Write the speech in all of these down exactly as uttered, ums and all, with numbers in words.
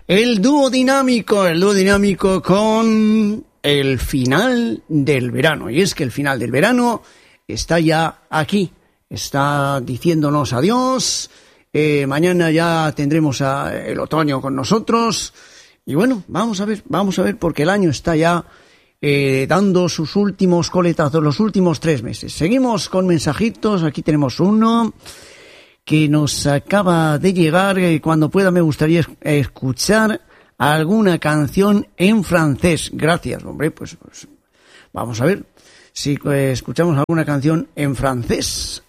El dúo dinámico, el dúo dinámico con el final del verano. Y es que el final del verano está ya aquí, está diciéndonos adiós. Eh, mañana ya tendremos a el otoño con nosotros. Y bueno, vamos a ver, vamos a ver, porque el año está ya eh, dando sus últimos coletazos, los últimos tres meses. Seguimos con mensajitos, aquí tenemos uno que nos acaba de llegar. Eh, cuando pueda me gustaría es- escuchar alguna canción en francés. Gracias, hombre, pues, pues vamos a ver si eh, escuchamos alguna canción en francés.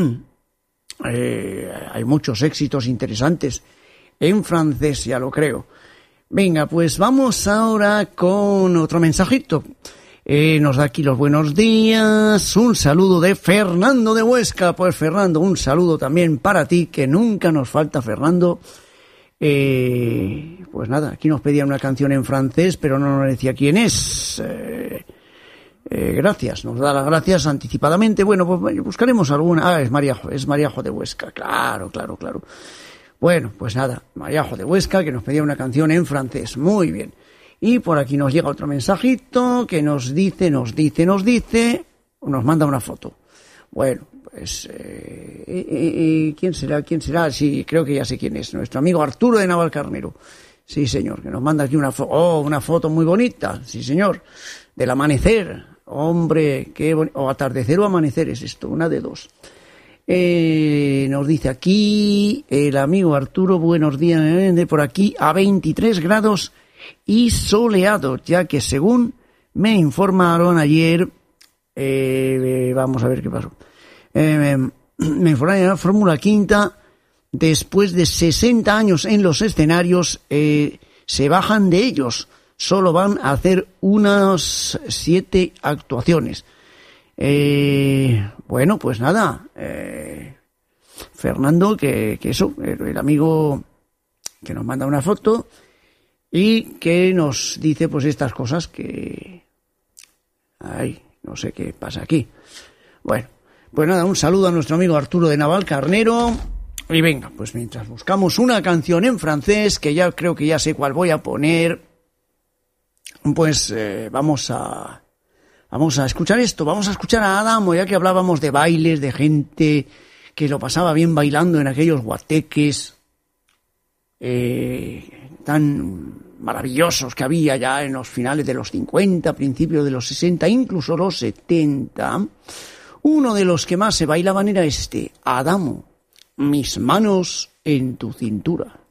eh, hay muchos éxitos interesantes en francés, ya lo creo. Venga, pues vamos ahora con otro mensajito. Eh, nos da aquí los buenos días. Un saludo de Fernando de Huesca. Pues Fernando, un saludo también para ti, que nunca nos falta, Fernando. Eh, pues nada, aquí nos pedía una canción en francés, pero no nos decía quién es. Eh, eh, gracias, nos da las gracias anticipadamente. Bueno, pues buscaremos alguna. Ah, es Mariajo, es Mariajo de Huesca. Claro, claro, claro. Bueno, pues nada, Mariajo de Huesca, que nos pedía una canción en francés. Muy bien. Y por aquí nos llega otro mensajito que nos dice, nos dice, nos dice, nos manda una foto. Bueno, pues, eh, eh, eh, ¿quién será? ¿Quién será? Sí, creo que ya sé quién es. Nuestro amigo Arturo de Navalcarnero. Sí, señor, que nos manda aquí una foto. Oh, una foto muy bonita. Sí, señor. Del amanecer. Hombre, qué bonito. O atardecer o amanecer es esto, una de dos. Eh, nos dice aquí el amigo Arturo, buenos días, de por aquí a veintitrés grados y soleados, ya que según me informaron ayer, eh, vamos a ver qué pasó, eh, me informaron en la Fórmula Quinta, después de sesenta años en los escenarios, eh, se bajan de ellos, solo van a hacer unas siete actuaciones. Eh, bueno, pues nada, eh, Fernando, que, que eso, el, el amigo que nos manda una foto y que nos dice pues estas cosas que, ay, no sé qué pasa aquí. Bueno, pues nada, un saludo a nuestro amigo Arturo de Navalcarnero y venga, pues mientras buscamos una canción en francés, que ya creo que ya sé cuál voy a poner, pues eh, vamos a... Vamos a escuchar esto, vamos a escuchar a Adamo, ya que hablábamos de bailes, de gente que lo pasaba bien bailando en aquellos guateques eh, tan maravillosos que había ya en los finales de los cincuenta, principios de los sesenta, incluso los setenta. Uno de los que más se bailaban era este, Adamo, mis manos en tu cintura.